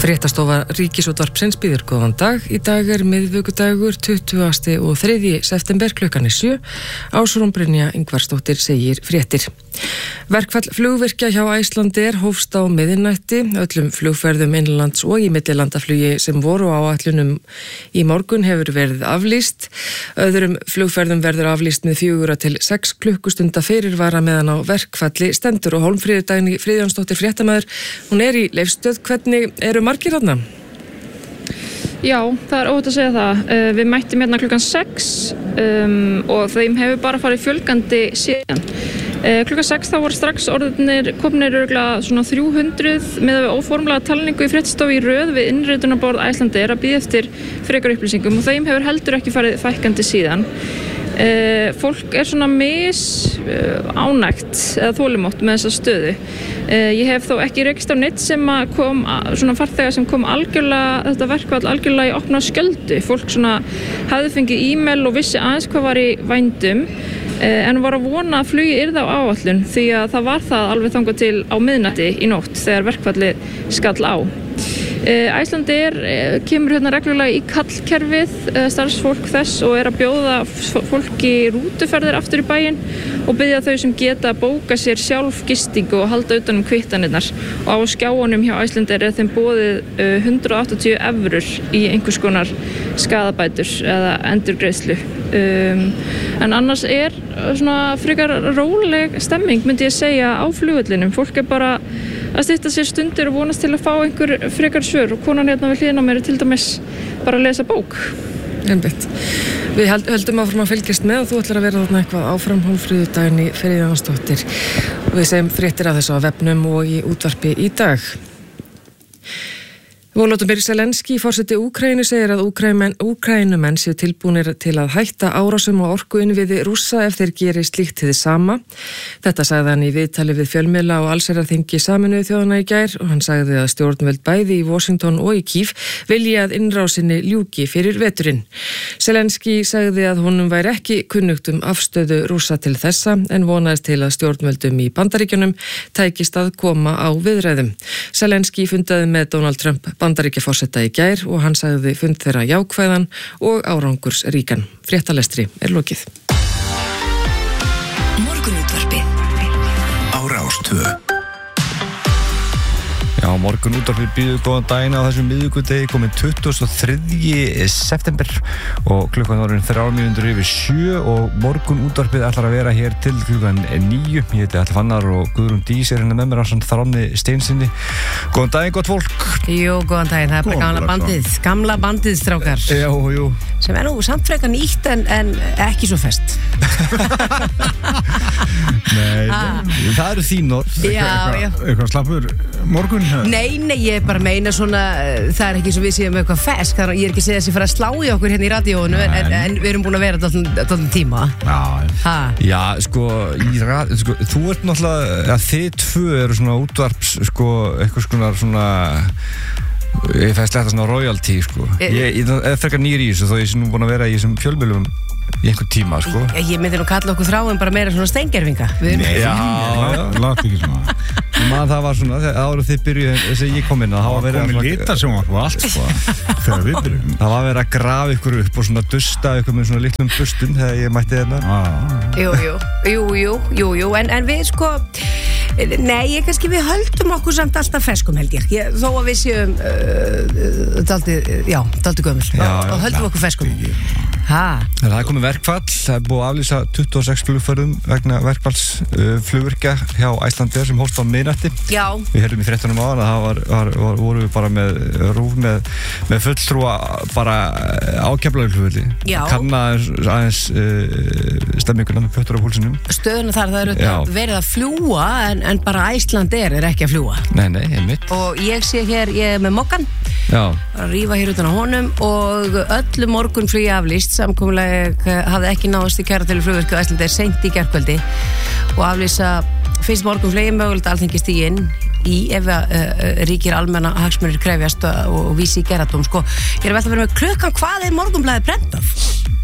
Fréttastofa Ríkisútvarpsins býður góðan dag. Í dag miðvikudagur 20. og 3. september klukkan 7. Ásrún Brynja Ingvarsdóttir segir fréttir. Verkfall flugvirkja hjá Icelandair hófst á miðnætti. Öllum flugferðum innanlands og í millilandaflugi sem voru á áætlunum í morgun hefur verið aflýst. Öðrum flugferðum verður aflýst með 4 til 6 klukkustunda fyrirvara meðan á verkfalli stendur og Hólmfríður Dagný Friðjónsdóttir fréttamaður. Hún í Leifsstöð. Hvernig eru margir þarna? Já, það óhætt að segja það. Við mættum hérna klukkan 6 og þeim hefur bara farið fjölgandi síðan. Klukkan 6 þá voru strax orðinir komnir örugglega svona 300 með óformlega talningu í fréttastofu í röð við innritunarborð Icelandair að bíða eftir frekar upplýsingum og þeim hefur heldur ekki farið fækkandi síðan. Fólk svona ánægt eða þolinmótt með þessa stöðu. Ég hef þó ekki rekist á neitt sem kom, svona farþega sem kom algjörlega, þetta verkfall algjörlega í opna skjöldu. Fólk svona hafði fengið e-mail og vissi aðeins hvað var í vændum, en var að vona að flugi yrði á áætlun því að það var það alveg þangað til á miðnætti í nótt þegar verkfallið skall á. Icelandair kemur hérna reglulega í kallkerfið, starfsfólk þess og að bjóða fólki rútuferðir aftur í bæinn og biðja þau sem geta að bóka sér sjálf gistingu og halda utan kvittanirnar. Og á skjáunum hjá Icelandair þeim boðið 180 evrur í einhvers konar skaðabætur eða endurgreiðslu. En annars svona frekar róleg stemming myndi ég segja á flugvellinum. Fólk bara að stytta sér stundir og vonast til að fá einhver frekar svör og konan hérna við hliðina á mér til dæmis bara að lesa bók. Einmitt. Við höldum áfram að fylgjast með og þú ætlar að vera þarna eitthvað áfram. Hólmfríður Dagný Friðjónsdóttir. Við segjum fréttir af þessu á vefnum og í útvarpi í dag. Volodymyr Zelenský, forseti Úkraínu, segir að Úkraínumenn séu tilbúnir til að hætta árásum og orkuinnviði Rússa ef þeir geri slíkt hið sama. Þetta sagði hann í viðtali við fjölmiðla og allsherjarþingi Sameinuðu þjóðanna í gær og hann sagði að stjórnvöld bæði í Washington og í Kív vilji að innrásinni ljúki fyrir veturinn. Zelenský sagði að honum væri ekki kunnugt afstöðu Rússa til þessa en vonaðist til að stjórnvöldum í Bandaríkjunum tækist að koma á viðræðum. Zelenský fundaði með Donald Trump Bandaríkjaforseta í gær og hann sagði fund þeirra jákvæðan og árangursríkan. Fréttalestri lokið. Morgunútvarpið á Rás 2. Já, Morgunútvarpið býður góðan daginn á þessum miðvikudegi, komin 23. september og klukkan orðin 6:03 og Morgunútvarpið ætlar að vera hér til klukkan 9. Ég heiti Atli Fannar og Guðrún Dís hérna með mér á Þráni Steinsinni. Góðan daginn, gott fólk. Jú, góðan daginn, það bara gamla bandið, strákar. Jú. Sem nú samt frekar nýtt en ekki svo fest. Nei, það eru þín orð. Já. Eitthvað slappur morgun? Nei, ég bara meina svona, það ekki svo við séum eitthvað fest, ég ekki að segja þessi fara að slá í okkur hérna í radíónu, en við erum búin að vera dálítið tíma. Já, sko, þú ert náttúrulega, þið tvö eru svona útvarps, eitthvað svona, ég fæst þetta svona royalty, ég er frekar nýr í þessu, þó ég sé nú búin að vera í þessum fjölmiðlum í einhver tíma, Ég myndi nú kalla okkur Þráin bara meira svona steingerfinga. Já, látt ekki svona. Það var svona, áður þið byrjuð, þess að ég kom inn að það var verið að litasjónvarp og allt, þegar við byrjum. Það var verið að grafa ykkur upp og svona dusta ykkur með svona litlum bustum þegar ég mætti þarna. Jú, en við nei, við höldum okkur samt alltaf feskum, held ég. Þó að við séum dálítið gömul og höldum okkur feskum. Það er komið verkfall, það er búið að aflýsa 26 flugferðum vegna verkfalls flugvirkja hjá Icelandair sem hófst á miðnætti. Já. Við heyrðum í fréttunum áðan að það voru við bara með rúf með fulltrúa bara á Keflavíkurflugvelli. Já. Kanna aðeins stemminguna með pöttur á púlsinum. Stöðuna þar, það eru verið að fljúa en bara Icelandair ekki að fljúa. Nei, einmitt. Og ég sé hér, ég er með mokkan. Já. Að rífa hér utan á honum og öllu morgunflugi aflýst. Samkomulag hafði ekki náðast í kæratölu flugvirkju Icelandair seint í gærkvöldi og aflýsa fyrst morgunflugi mögulegt Alþingi stíginn ef ríkir almenna hagsmunir krefjast og vísi í gerðardóm. Ég er að velta að vera með klukkan, hvað er Morgunblaðið brennt af?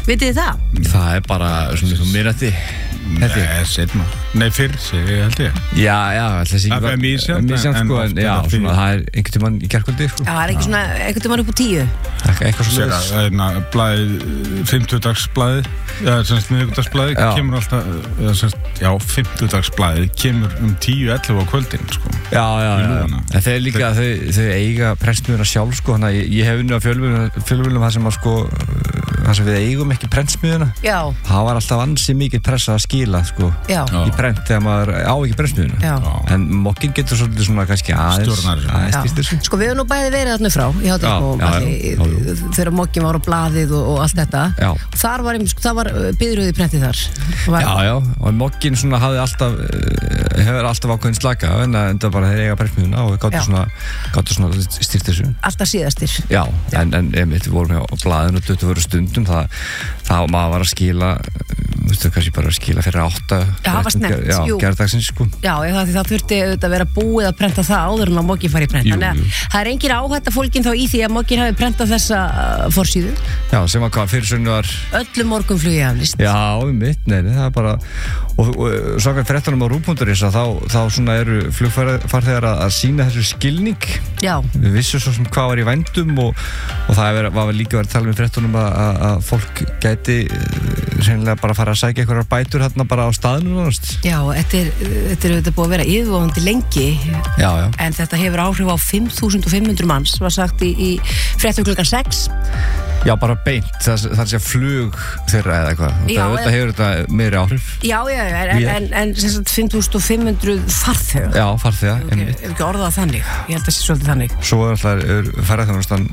Vitið þið það? Það bara svona miðnætti. Nei, setna. Nei, fyrr, held ég. Já, þessi Það er misjafnt, sko, en já, oft svona, það er einhvern tímann í gærkvöldi, sko. Já, það er ekki svona, einhvern tímann upp á 10. Eitthvað svona Það er blaðið, 50-dagsblaðið, miðvikudagsblaðið, kemur alltaf, 50-dagsblaðið kemur 10-11 á kvöldin, sko. Já. En þeir líka, þau eiga prentsmiðuna sjálf, sko, þannig að ég hef unnið á fjölmiðlum það sem að, sko, það sem við eigum ekki prentsmiðuna. Já. Það var alltaf ansi mikið pressa að skila, sko, í prent þegar maður á ekki prentsmiðuna. En mokkinn getur svolítið svona kannski aðeins stýrt þessu. Sko, við hefum nú bæði verið þarna frá, í Hádegismóum, þegar mokkinn var á blaðið og allt þetta. Þar var biðröði prentið þar. Já, og mokkinn svona hefur alltaf ákveðin slaka, en það bara þeir eiga prentsmiðuna og gátu svona stýrt þessu. Alltaf síðastir. Já, en við vorum á blaðinu og þetta voru stundum, það maður var að skila, kannski bara að skila fyrir 8 gerðdagsins, sko. Já, það þurfti að vera búið að prenta það áður en að mokkinn fari í prent. Þannig að það er engin áhætta fólkin þá í því að mokkinn hafi prentað þessa forsíðu. Já, sem var hvað, fyrirsögnu var Öllum morgunflugi aflýst. Já, það er bara og samkvæmt fréttunum á Rúv.is þá svona eru flugfarþegar að sýna þessu skilning. Já. Við vissum svo sem hvað var í vændum og það var líka verið að tala um fréttunum að fólk gæti sennilega bara fara að sækja einhverjar bætur hérna bara á staðnum. Já, þetta er auðvitað búið að vera yfirvofandi lengi. Já. En þetta hefur áhrif á 5.500 manns, var sagt í fréttum klukkan 6. Já, bara beint, það sé flug þeirra eða eitthvað. Þetta hefur þetta meiri áhrif. Já, en 5.500 farþega. Já, farþega. Ef ekki orðað þannig, ég held að það sé svolítið þannig. Svo er alltaf ferðarþjónustan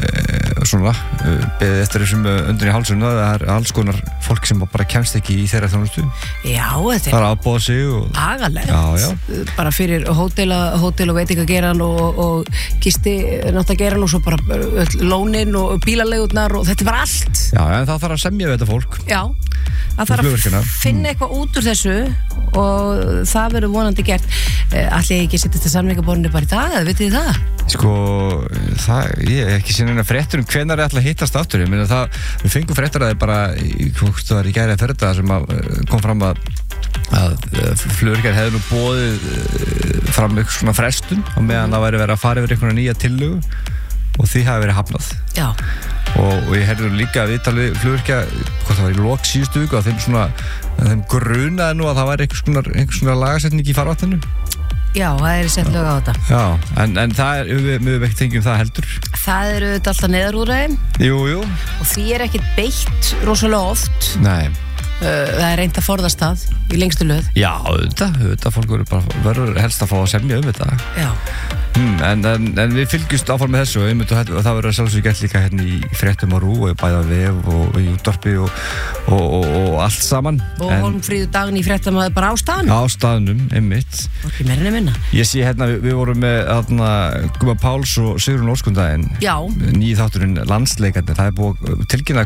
beðið eftir þessum undir í hálsunum, það er alls konar fólk sem bara kemst ekki í þeirra þjónustu. Já, þetta er aðbúða sig og agalegt. Já. Bara fyrir hótel og veitingageran og gisti náttageran og svo bara lónin og bílaleigurnar og þetta er bara allt. Já, en það þarf að semja við þetta fólk. Já, það þarf að finna eitthvað út úr þessu og það verður vonandi gert. Ætli ekki setja þetta samningaborðinu bara í dag, eða vitið þið það? Sko, ég hef ekki séð neina fréttur um hvenær það ætla að hittast aftur. Ég meina við fengum fréttur að það bara, það var í gæri að ferða sem kom fram að flugvirkjar hefði nú boðið fram eitthvað svona frestun og meðan það væri verið að fara yfir einhverja nýja tillögu og því hafi verið hafnað. Já. Og ég heyrði nú líka að viðtali flugvirkja, hvort það var í lok síðustu viku, að þeim grunaði nú að það væri einhvers svona lagasetning í farvatninu. Já, það er sett lög á þetta. Já, en það er, við höfum ekki tengjum það heldur. Það eru þetta alltaf neðarúðræði. Jú. Og því er ekkert beitt rosalega oft. Nei. Það er reynd að forðast það í lengstu löð. Já, auðvitað, fólk verður helst að fá að semja þetta. Já. En við fylgjumst áfram með þessu og það verður sjálfsög gert líka hérna í fréttum á RÚV og bæða vef og í útvarpi og allt saman. Og Hólmfríður Dagný í fréttum bara á staðnum? Á staðnum, einmitt. Og ekki meira en minna. Ég sé hérna, við vorum með Guma Páls og Sigrún Óskundaginn. Já. Nýi þátturinn Landsleikarnir. Það er búið tilkynna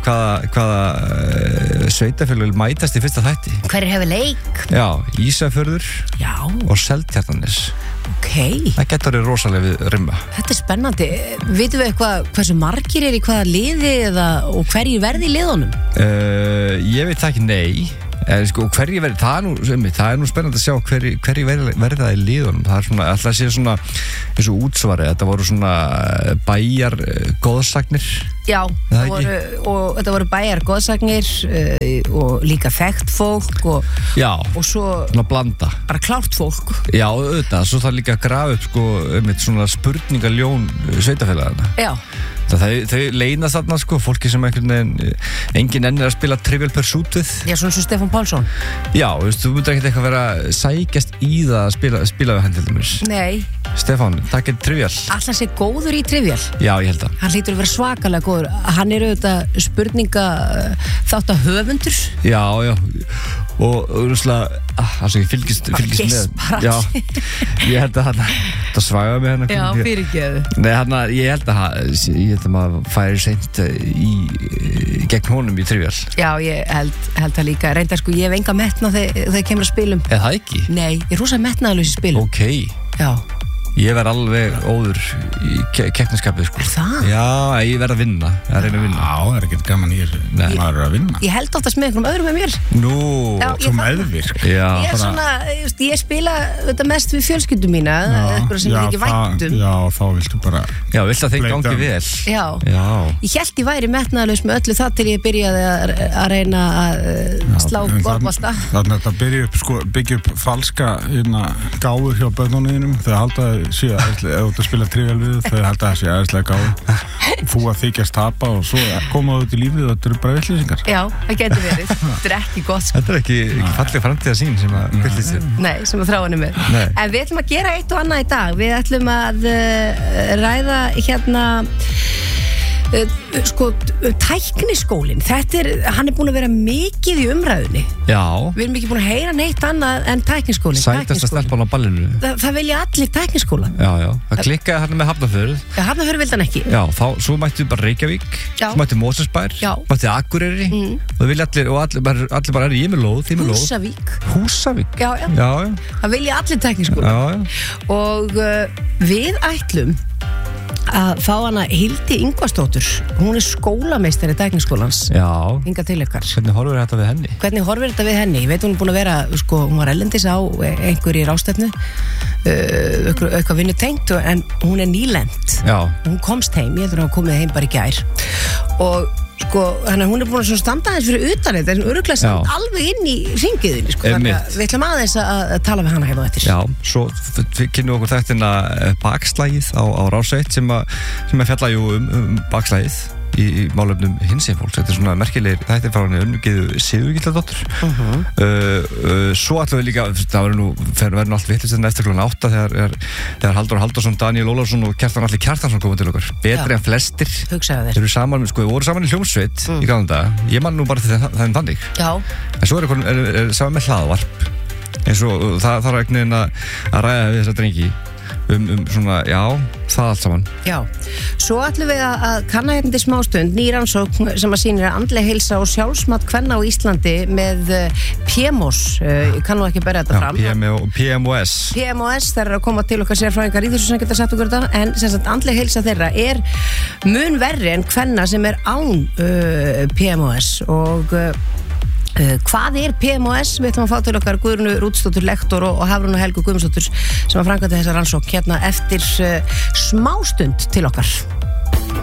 hvaða sveitafélög mætast í fyrsta þætti. Hverjir hefur leik? Já, Ísafjörður og Seltjarnarnes. Það getur verið rosalega við rimma. Þetta er spennandi. Vitum við hversu margir er í hvaða liði og hverjir verði í liðunum? Ég veit það ekki, nei. Hverjir verði, það er nú spennandi að sjá hverjir verða í liðunum. Það er svona, alltaf að sé svona eins og útsvari, þetta voru svona bæjar goðsagnir. Já, þetta voru bæjar goðsagnir og líka þekkt fólk og svo svona blanda. Bara klárt fólk. Já, auðvitað, svo það líka að grafa upp svona spurningaljón sveitafélagana. Já. Þau leynast þarna fólki sem engin ennir að spila Trivial Pursuit við. Já, svona svo Stefán Pálsson. Já, þú myndir ekkert eitthvað vera að sækjast í það að spila við hann til dæmis. Nei. Stefán, takk er Trivial. Alltaf sé góður í Trivial. Já, ég held að. Hann hlýtur að vera svakalega góður. Hann er auðvitað spurninga þátt að höfundur. Já. Og ég fylgist með. Já, ég held að það svæða mig hérna. Já, fyrirgeðu. Nei, ég held að maður færi seint gegn honum í Trivial. Já, ég held það líka. Reyndar ég hef enga metnað þegar kemur að spilum. Eða það ekki? Nei, ég er rosa metnaðalaus í spilum. Ok. Já. Ég verð alveg óður í keppniskapið sko. Það? Já, ég verð að vinna. Að reyna að vinna. Já, það ekkert gaman í þessu. Maður að vinna. Ég held oftast með einhverjum öðrum með mér. Nú, svo meðvirk. Já. Ég er svona, ég spila þetta mest við fjölskyldu mína, eitthvað sem ég ekki væntum. Já, þá viltu bara... Já, viltu að þeir gangi vel. Já. Ég held ég væri metnaðalaus með öllu það til ég byrjaði að reyna að slá golfbolta. Þannig að þetta byggja upp falska gáfur hjá börnunum þau halda að þú spila trivial við þau halda að það sé aðeinslega gáð þú að þykjast tapa og svo koma út í lífið og þetta eru bara villýsingar. Já, það getur verið. Þetta er ekki gott sko. Þetta er ekki falleg framtíðarsýn sem að villýst þér. Nei, sem að þráin með. En við ætlum að gera eitt og annað í dag. Við ætlum að ræða tækniskólinn. Hann er búin að vera mikið í umræðunni. Já. Við erum ekki búin að heyra neitt annað en tækniskólinn. Sætasta stelpan á ballinu. Það vilja allir tækniskóla. Já. Það klikkaði hann með Hafnarfjörð. Já, Hafnarfjörð vildi hann ekki. Já, svo mættu bara Reykjavík, svo mættu Mosfellsbær, mættu Akureyri og það vilja allir bara ég með lóð, þið með lóð. Húsavík. Já. Það vilja allir tækniskóla. Og við ætlum að fá hana Hildi Ingvarsdóttur. Hún er skólameistari tækniskólans. Já. Hingað til ykkar. Hvernig horfir þetta við henni? Ég veit hún er búin að vera, hún var erlendis á einhverjir ráðstefnu, eitthvað vinnutengt, en hún er nýlend. Já. Hún komst heim, ég heldur að hún komið heim bara í gær. Og þannig að hún er búin að standa aðeins fyrir utan þetta, en örugglega samt alveg inn í hringiðinni, þannig að við ætlum aðeins að tala við hana hérna eftir. Já, svo kynnum okkur þættina bakslagið á Rás 1 sem að fjalla um bakslagið í málefnum hinsegin fólks. Þetta er svona merkilegir þættir frá henni Önnugiðu Sigurgísladóttur. Svo ætlum við líka, það verður allt vitlust eftir klukkan 8 þegar Halldór Halldórsson, Daniel Ólafsson og Kjartan Atli Kjartansson komið til okkar. Betri en flestir. Hugsaðu þér. Þeir eru saman, við vorum saman í hljómsveit í gamla daga. Ég man nú bara þannig. Já. En svo er saman með hlaðvarp. eins og það þarf ekki að ræða við þessa drengi svona, já, það allt saman. Já, svo ætlum við að kanna hérna til smástund ný rannsókn sem að sýnir andleg heilsa og sjálfsmat kvenna á Íslandi með PMOS, ég kann nú ekki bæra þetta fram. PMOS. PMOS, þeir eru að koma til okkar sérfræðingar í þessu sem geta sagt okkur þetta, en sem sagt andleg heilsa þeirra er mun verri en kvenna sem er án PMOS og hvað er PMOS? Við ætlum að fá til okkar Guðrúnu Rútsdóttur lektor og Hafrúnu Helgu Guðmundsdóttur sem að framkvæmda þessa rannsókn hérna eftir smástund til okkar.